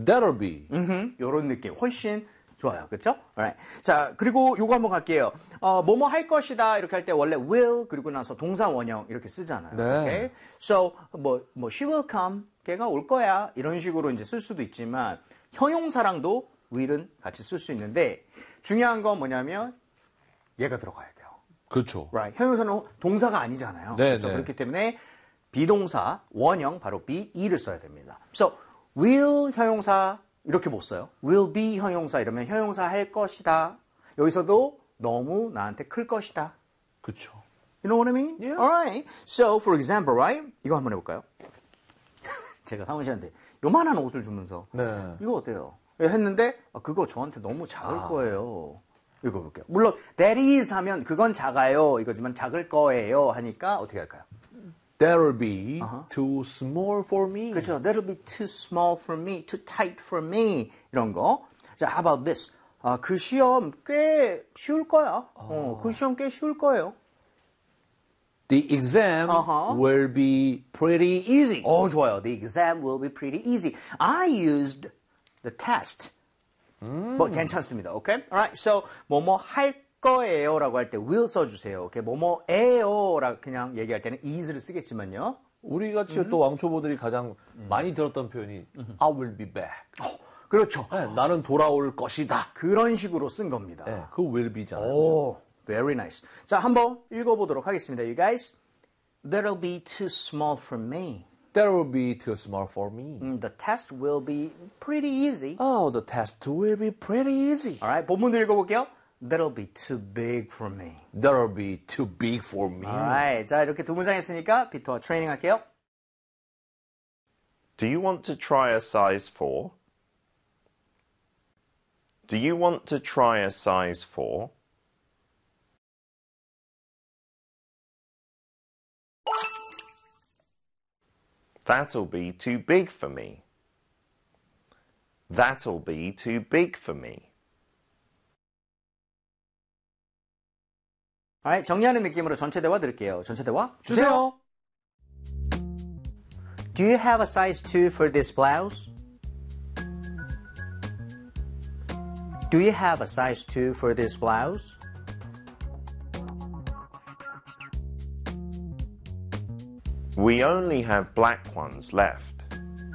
That'll be. 요런 느낌 훨씬 좋아요. 그렇죠? Alright. 자, 그리고 요거 한번 갈게요. 뭐뭐 할 것이다 이렇게 할 때 원래 will 그리고 나서 동사 원형 이렇게 쓰잖아요. 네. Okay? So 뭐 she will come. 걔가 올 거야. 이런 식으로 이제 쓸 수도 있지만 형용사랑도 will은 같이 쓸 수 있는데 중요한 건 뭐냐면 얘가 들어가야 돼요. 그렇죠. Right. 형용사는 동사가 아니잖아요. 네, 그렇죠? 네. 그렇기 때문에 비동사 원형 바로 be, e를 써야 됩니다. So will 형용사 이렇게 못 써요. will be 형용사 이러면 형용사 할 것이다. 여기서도 너무 나한테 클 것이다. 그렇죠. You know what I mean? Yeah. Alright. So for example, right? 이거 한번 해볼까요? 제가 상원 씨한테 요만한 옷을 주면서 네. 이거 어때요? 했는데 그거 저한테 너무 작을 거예요. 이거 볼게요. 물론 that is 하면 그건 작아요 이거지만 작을 거예요 하니까 어떻게 할까요? That'll be too small for me. 그렇죠. That'll be too small for me, too tight for me 이런 거. 자, how about this? 그 시험 꽤 쉬울 거야. 그 시험 꽤 쉬울 거예요. The exam will be pretty easy. 좋아요. The exam will be pretty easy. I used the test. 뭐 괜찮습니다. Okay? Alright. So 뭐뭐 할 거예요라고 할 때 will 써주세요. Okay? 뭐뭐예요라고 그냥 얘기할 때는 is를 쓰겠지만요. 우리 같이 또 왕초보들이 가장 많이 들었던 표현이 I will be back. 그렇죠. 네, 나는 돌아올 것이다. 그런 식으로 쓴 겁니다. 네, 그 will be잖아요. 오, very nice. 자, 한번 읽어보도록 하겠습니다. You guys, that'll be too small for me. That will be too small for me. The test will be pretty easy. Oh, the test will be pretty easy. Alright, 본문도 읽어볼게요. That'll be too big for me. That will be too big for me. Alright, 자 이렇게 두 문장 했으니까 비터와 트레이닝 할게요. Do you want to try a size 4? Do you want to try a size 4? That'll be too big for me. That'll be too big for me. Alright, 정리하는 느낌으로 전체 대화 들을게요. 전체 대화 주세요. Do you have a size 2 for this blouse? Do you have a size 2 for this blouse? We only have black ones left.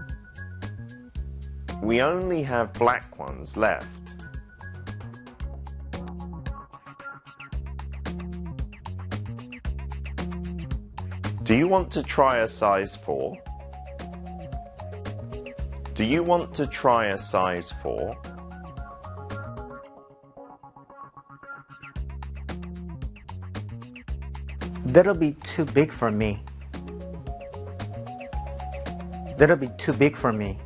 We only have black ones left. Do you want to try a size 4? Do you want to try a size 4? That'll be too big for me. That'll be too big for me.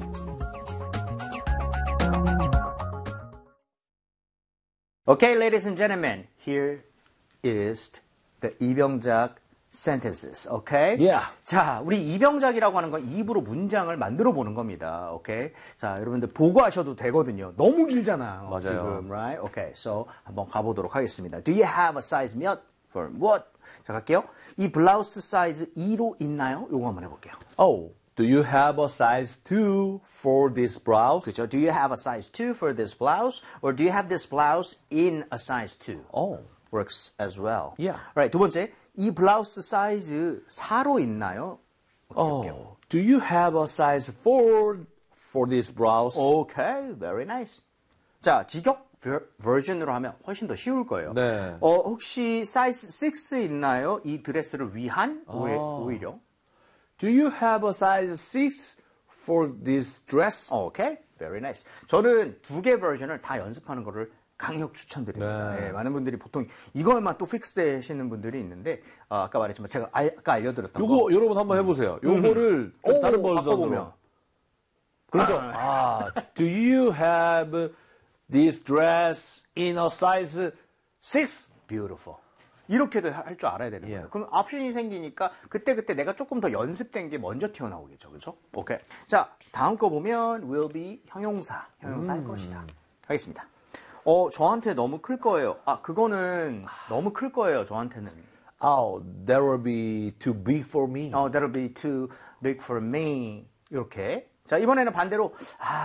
Okay, ladies and gentlemen, here is the 이병작 sentences. Okay? Yeah. 자, 우리 이병작이라고 하는 건 입으로 문장을 만들어 보는 겁니다. Okay? 자, 여러분들 보고 하셔도 되거든요. 너무 길잖아요. 맞아요. 지금, right? Okay, so 한번 가보도록 하겠습니다. Do you have a size 몇? For what? 자, 갈게요. 이 블라우스 사이즈 2로 있나요? 요거 한번 해볼게요. Oh, do you have a size 2 for this blouse? 그렇죠. Do you have a size 2 for this blouse? Or do you have this blouse in a size 2? Oh. Works as well. Yeah. Right, 두 번째. 이 블라우스 사이즈 4로 있나요? Oh, do you have a size 4 for this blouse? Okay, very nice. 자, 직역 버전으로 하면 훨씬 더 쉬울 거예요. 네. 혹시 사이즈 6 있나요? 이 드레스를 위한? 오히려. Do you have a size 6 for this dress? Okay, very nice. 저는 두 개 버전을 다 연습하는 거를 강력 추천드립니다. 네. 예, 많은 분들이 보통 이거에만 또 픽스 되시는 분들이 있는데 아까 말했지만 제가 아까 알려드렸던 요거 거. 여러분 한번 해보세요. 요거를 좀 다른 버전으로. 보면. 그렇죠. Do you have this dress in a size 6? Beautiful. 이렇게도 할 줄 알아야 되는 거예요. Yeah. 그럼 옵션이 생기니까 그때 내가 조금 더 연습된 게 먼저 튀어나오겠죠. 그렇죠? 오케이. 자, 다음 거 보면 will be 형용사 할 것이다. 하겠습니다. 저한테 너무 클 거예요. 그거는 너무 클 거예요. 저한테는. Oh, that will be too big for me. That'll be too big for me. 이렇게. 자, 이번에는 반대로